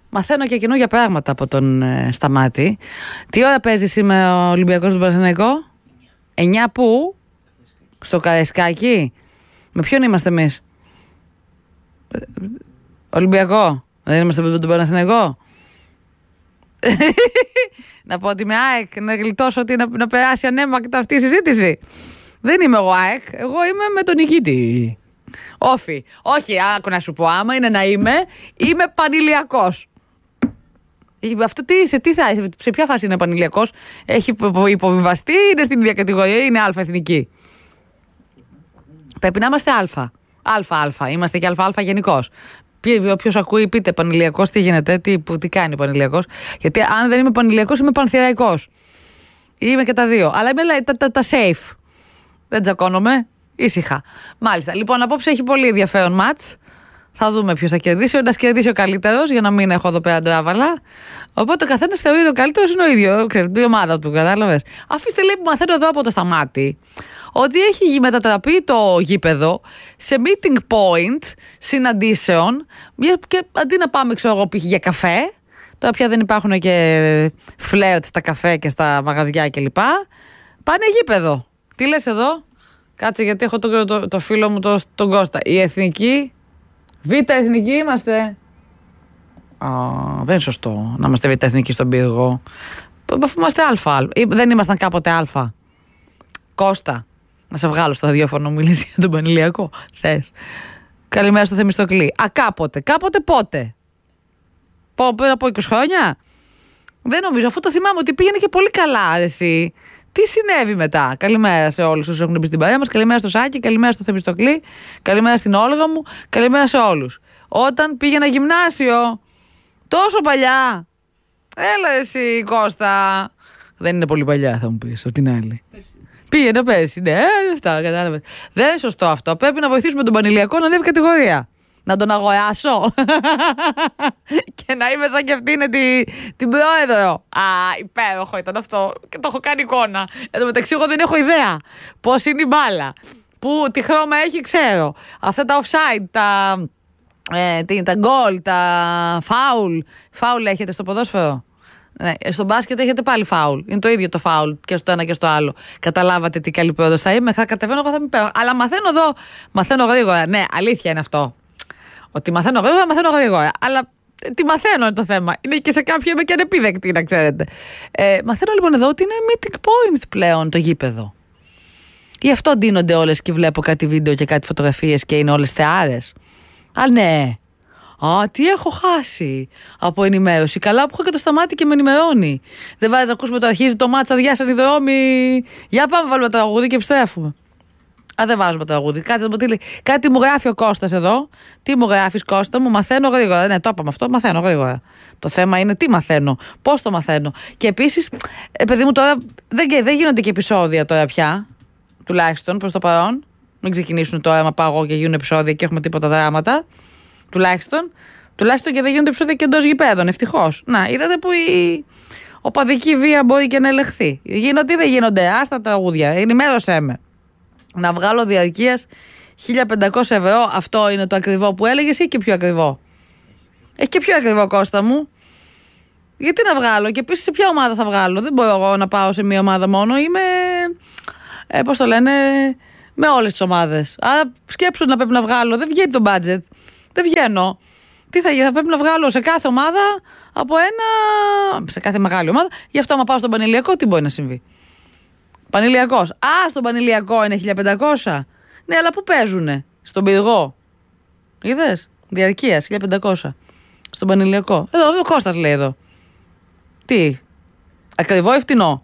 Μαθαίνω και καινούργια πράγματα από τον Σταμάτη. Τι ώρα παίζει σήμερα ο Ολυμπιακός του Παναθηναϊκό? 9 πού? Στο Καραϊσκάκι. Με ποιον είμαστε εμείς? Ολυμπιακό. Δεν είμαστε με τον Παναθηναϊκό. Να πω ότι είμαι ΑΕΚ, να γλιτώσω ότι να περάσει ανέμακτα αυτή η συζήτηση. Δεν είμαι εγώ ΑΕΚ, εγώ είμαι με τον νικήτη. Όφι. Όχι, άκου να σου πω, άμα είναι να είμαι πανηλιακός. Αυτό σε ποια φάση είναι πανηλιακός? Έχει υποβιβαστεί, είναι στην ίδια κατηγορία, είναι αλφα εθνική? Πρέπει να είμαστε αλφα. Αλφα, είμαστε και αλφα γενικώς. Όποιος ακούει, πείτε πανηλιακός, τι γίνεται, τι κάνει πανηλιακός. Γιατί αν δεν είμαι πανηλιακός, είμαι πανθυραϊκός. Είμαι και τα δύο. Αλλά είμαι τα safe. Δεν τσακώνομαι. Ήσυχα. Μάλιστα. Λοιπόν, απόψε έχει πολύ ενδιαφέρον μάτς. Θα δούμε ποιος θα κερδίσει. Να κερδίσει ο καλύτερος, για να μην έχω εδώ πέρα ντράβαλα. Οπότε ο καθένας θεωρεί ο καλύτερος είναι ο ίδιο. Ξέρετε, η ομάδα του, κατάλαβες. Αφήστε, λέει, που μαθαίνω εδώ από το Σταμάτη, ότι έχει μετατραπεί το γήπεδο σε meeting point συναντήσεων. Και αντί να πάμε, ξέρω εγώ, π.χ. για καφέ, τώρα πια δεν υπάρχουν και φλερτ στα καφέ και στα μαγαζιά κλπ. Πάνε γήπεδο. Τι λες εδώ? Κάτσε, γιατί έχω το φίλο μου τον Κώστα. Η εθνική, β' εθνική είμαστε. Δεν είναι σωστό να είμαστε β' εθνική στον πύργο. Αφού είμαστε αλφα. Δεν ήμασταν κάποτε αλφα. Κώστα, να σε βγάλω στο ραδιόφωνο, μιλήσει για τον Πανηλιακό. Θες? Καλημέρα στο Θεμιστοκλή. Κάποτε πότε? Πέρα από 20 χρόνια? Δεν νομίζω, αφού το θυμάμαι ότι πήγαινε και πολύ καλά, εσύ. Τι συνέβη μετά? Καλημέρα σε όλους όσους έχουν μπει στην παρέα μας. Καλημέρα στο Σάκη, καλημέρα στο Θεμιστοκλή, καλημέρα στην Όλγα μου, καλημέρα σε όλους. Όταν πήγαινα γυμνάσιο, τόσο παλιά. Έλα εσύ, Κώστα. Δεν είναι πολύ παλιά, θα μου πεις, από την άλλη. Πήγαινε πέρσι, ναι, αυτά, κατάλαβες. Δεν είναι σωστό αυτό. Πρέπει να βοηθήσουμε τον Πανηλιακό να ανέβει κατηγορία. Να τον αγοράσω και να είμαι σαν και αυτή είναι την πρόεδρο. Υπέροχο ήταν αυτό και το έχω κάνει εικόνα. Εν τω μεταξύ εγώ δεν έχω ιδέα πώς είναι η μπάλα, τι χρώμα έχει, ξέρω. Αυτά τα offside, τα goal, τα foul έχετε στο ποδόσφαιρο? Ναι, στο μπάσκετ έχετε πάλι φάουλ. Είναι το ίδιο το φάουλ και στο ένα και στο άλλο. Καταλάβατε τι καλή πρόοδος θα είμαι? Θα κατεβαίνω, εγώ θα μην παίρνω. Αλλά μαθαίνω γρήγορα. Ναι, αλήθεια είναι αυτό. Ότι μαθαίνω γρήγορα. Αλλά τι μαθαίνω είναι το θέμα. Είναι και σε κάποιο είμαι και ανεπίδεκτη, να ξέρετε. Μαθαίνω λοιπόν εδώ ότι είναι meeting point πλέον το γήπεδο. Γι' αυτό ντύνονται όλες και βλέπω κάτι βίντεο και κάτι φωτογραφίες και είναι όλες θεάρες. Ναι. Τι έχω χάσει από ενημέρωση. Καλά που έχω και το Σταμάτη και με ενημερώνει. Δεν βάζει να ακούσουμε το αρχίζει το μάτσα, αδειάσαν οι δρόμοι. Για πάμε, βάλουμε το τραγούδι και επιστρέφουμε. Δεν βάζουμε το τραγούδι. Κάτι μου γράφει ο Κώστας εδώ. Τι μου γράφεις, Κώστα μου? Μαθαίνω γρήγορα. Ναι, το είπαμε αυτό. Μαθαίνω γρήγορα. Το θέμα είναι τι μαθαίνω, πώς το μαθαίνω. Και επίσης, παιδί μου, τώρα δεν γίνονται και επεισόδια τώρα πια. Τουλάχιστον προς το παρόν. Μην ξεκινήσουν τώρα, άμα πάω εγώ και γίνουν επεισόδια και έχουμε τίποτα δράματα. Τουλάχιστον και δεν γίνονται επεισόδια και εντός γηπέδων. Ευτυχώς. Να, είδατε που η οπαδική βία μπορεί και να ελεγχθεί. Γίνονται ή δεν γίνονται? Άστα τραγούδια. Ενημέρωσέ με. Να βγάλω διαρκείας 1.500 ευρώ. Αυτό είναι το ακριβό που έλεγες ή και πιο ακριβό? Έχει και πιο ακριβό, Κώστα μου. Γιατί να βγάλω? Και επίσης σε ποια ομάδα θα βγάλω? Δεν μπορώ εγώ να πάω σε μία ομάδα μόνο. Είμαι, πώς το λένε, με όλες τις ομάδες. Άρα σκέψου να πρέπει να βγάλω. Δεν βγαίνει το budget. Δεν βγαίνω. Τι θα πρέπει να βγάλω σε κάθε ομάδα από σε κάθε μεγάλη ομάδα. Γι' αυτό, άμα πάω στον Πανηλιακό, τι μπορεί να συμβεί? Πανηλιακός. Στον Πανηλιακό είναι 1.500. Ναι, αλλά πού παίζουνε? Στον πυργό. Είδες? Διαρκείας 1.500. Στον Πανηλιακό. Εδώ, ο Κώστας λέει εδώ. Τι? Ακριβό ή φτηνό?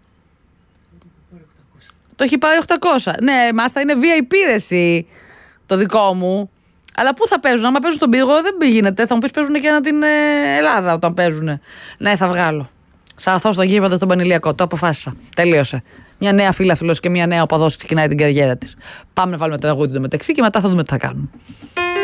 Το έχει πάρει 800. Ναι, μάστα είναι VIP ρεσί το δικό μου. Αλλά πού θα παίζουν? Άμα παίζουν στον πύργο δεν γίνεται. Θα μου πεις παίζουν και ανά την Ελλάδα όταν παίζουν. Ναι, θα βγάλω. Θα έρθω στο γήπεδο στον Πανηλιακό. Το αποφάσισα. Τελείωσε. Μια νέα φίλαθλος και μια νέα οπαδός ξεκινάει την καριέρα της. Πάμε να βάλουμε τραγούδι το μεταξύ και μετά θα δούμε τι θα κάνουμε.